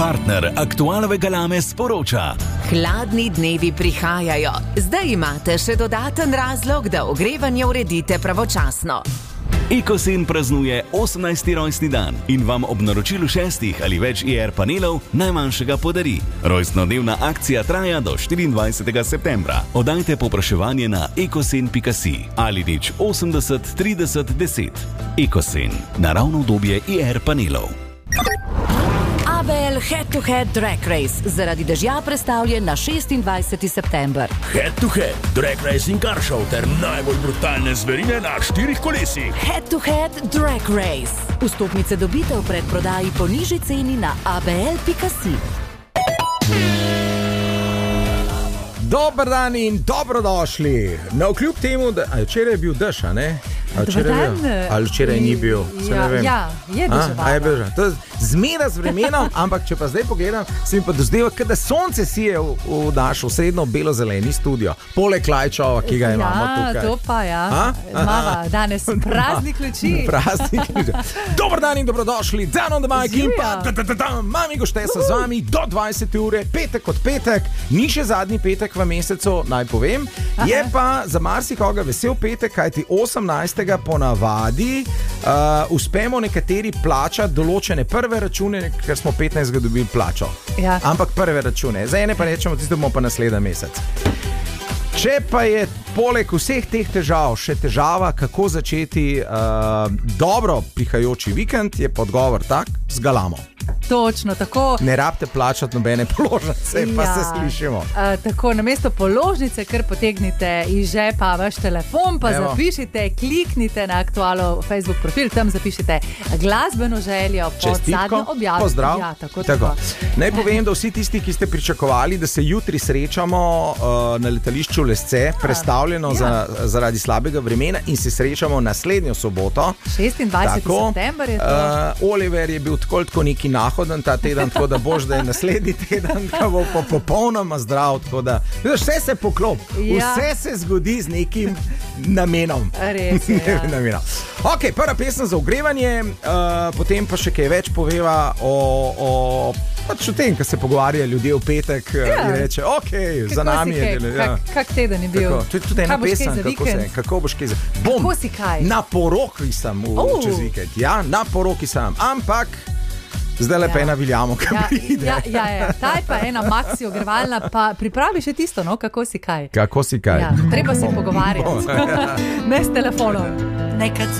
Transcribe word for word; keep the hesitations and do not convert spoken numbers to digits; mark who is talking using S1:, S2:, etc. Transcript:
S1: Partner aktualnega Galame sporoča.
S2: Hladni dnevi prihajajo. Zdaj imate še dodaten razlog, da ogrevanje uredite pravočasno.
S1: Ekosen praznuje osemnajsti rojstni dan in vam ob naročilu šestih ali več I R panelov najmanjšega podari. Rojstnodnevna akcija traja do štiriindvajsetega septembra. Oddajte povpraševanje na ekosen pika si ali nič osemdeset trideset deset. Ekosen, naravno obdobje I R panelov.
S3: A B L Head to Head Drag Race zaradi dežja prestavljen na šestindvajseti september.
S4: Head to Head Drag Race in Car Show ter najbolj brutalne zverine na štirih kolesih.
S3: Head to Head Drag Race. Vstopnice dobite v predprodaji po nižji ceni na a b l pika si.
S5: Dober dan in dobrodošli. No, kljub temu, da a, včeraj je bil dež, a ne? A včeraj je bil? Ali včeraj ni bil? Se
S6: ja,
S5: ne vem.
S6: Ja, je deževalo.
S5: Zmeda z vremenom, ampak če pa zdaj pogledam, se mi pa dozdeva, da sonce sije v, v naš srednjo belo-zeleni studio. Poleg Lajčova, ki ga imamo
S6: ja,
S5: tukaj.
S6: Ja, to pa ja. Mava, danes praznik luči.
S5: Praznik luči. Dober dan in dobrodošli. Dan on the mic in pa da, da, da, da, mami Goštesa z vami do dvajsete ure, petek kot petek. Ni še zadnji petek v mesecu, naj povem. Aha. Je pa za marsikoga vesel petek, kajti osemnajstega ponavadi uh, uspemo nekateri plačati določene prve račune, ker smo petnajstega dobili plačo. Ja. Ampak prve račune. Za ene pa rečemo, tisto bomo pa naslednji mesec. Če pa je poleg vseh teh težav še težava, kako začeti uh, dobro prihajajoči vikend, je podgovor tak, z Galamo.
S6: Točno, tako.
S5: Ne rabite plačati nobene položnice, pa ja. se slišimo.
S6: Uh, tako, namesto položnice, kar potegnite iz žepa vaš telefon, pa Evo. zapišite, kliknite na Aktualo Facebook profil, tam zapišite glasbeno željo pod zadnjo objavo.
S5: Pozdrav.
S6: Ja, tako,
S5: tako.
S6: tako.
S5: Naj povem, da vsi tisti, ki ste pričakovali, da se jutri srečamo uh, na letališču Lesce, prestavljeno ja. za, zaradi slabega vremena in se srečamo naslednjo soboto.
S6: šestindvajseti september je to.
S5: Uh, Oliver je bil tako, tako neki nahoden ta teden, tako da boš, da je naslednji teden, da bo pa popolnoma zdrav, tako da vse se poklop, ja. vse se zgodi z nekim namenom.
S6: Res je, ja.
S5: namenom. Ok, prva pesem za ogrevanje, uh, potem pa še kaj več poveva o, o pač o tem, ko se pogovarjajo ljudje v petek ja. in reče, ok, kako za nami je del. Ja.
S6: Kak, kak teden je bil?
S5: To je tudi ena pesem, kako, se, kako boš kaj za... Bom,
S6: kako si kaj?
S5: Na poroki sem v, uh. čez vikend. Ja, na poroki sem, ampak zdaj lepa ja. ena Viljamo, ki ja, pride.
S6: Ja, ja, ja. Ta je pa ena maxi ogrevalna, pa pripravi še tisto, no, kako si kaj.
S5: Kako si kaj.
S6: Ja, treba se pogovarjati. Ne s telefonom. Nekaj